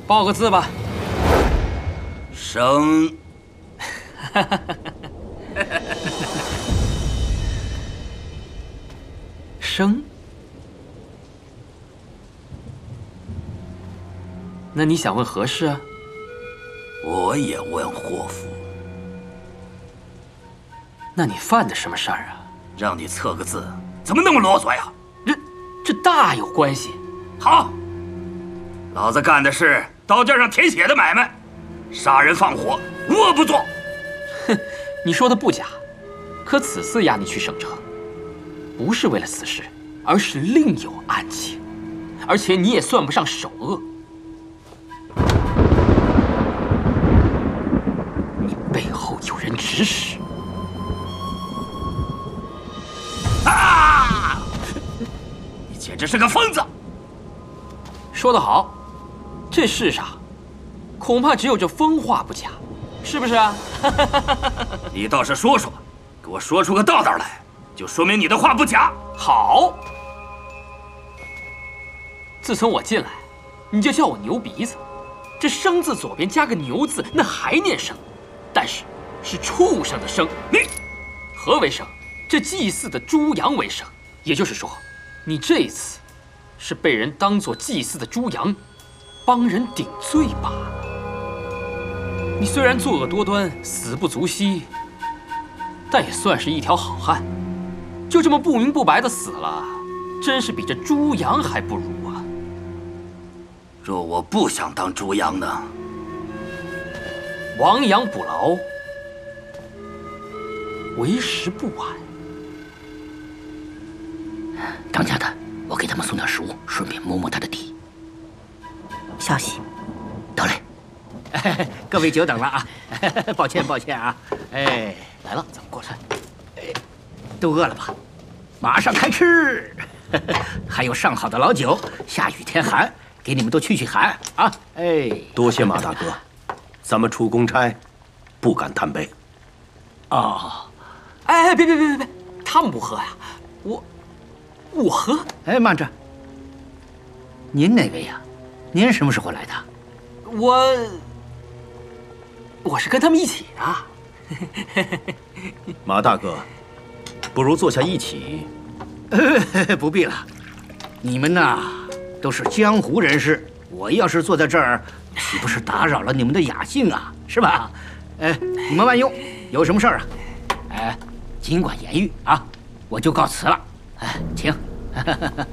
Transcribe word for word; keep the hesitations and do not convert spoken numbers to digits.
报个字吧。 生。 生。那你想问何事啊？ 我也问霍夫。 那你犯的什么事儿啊？ 让你测个字，怎么那么啰嗦呀？ 这这大有关系。 好，老子干的是刀尖上舔血的买卖，杀人放火，无恶不作。 哼，你说的不假，可此次押你去省城，不是为了此事，而是另有案情，而且你也算不上首恶。你背后有人指使。 啊！你简直是个疯子！ 说得好，这世上恐怕只有这疯话不假，是不是啊？ 你倒是说说，给我说出个道道来，就说明你的话不假。 好，自从我进来，你就叫我牛鼻子。这生字左边加个牛字，那还念生，但是是畜生的生。 你何为生？这祭祀的猪羊为生。也就是说，你这一次是被人当作祭祀的猪羊，帮人顶罪罢了。你虽然作恶多端，死不足惜，但也算是一条好汉。就这么不明不白的死了，真是比这猪羊还不如啊！ 若我不想当猪羊呢？ 亡羊补牢，为时不晚。 当家的，我给他们送点食物，顺便摸摸他的底。 小心。 得嘞。各位久等了啊！抱歉抱歉啊！哎，来了，咱们过来。哎，都饿了吧？马上开吃！还有上好的老酒，下雨天寒，给你们都驱驱寒啊！哎， 多谢马大哥，咱们出公差，不敢贪杯。 哦， 哎哎，别别别别别，他们不喝呀，我。我喝。 哎，慢着，您哪位呀？您什么时候来的？ 我，我是跟他们一起的。 马大哥，不如坐下一起。 呃，不必了，你们呐都是江湖人士，我要是坐在这儿，岂不是打扰了你们的雅兴啊？是吧？哎，你们慢用，有什么事儿啊？哎，尽管言语啊，我就告辞了。哎，请。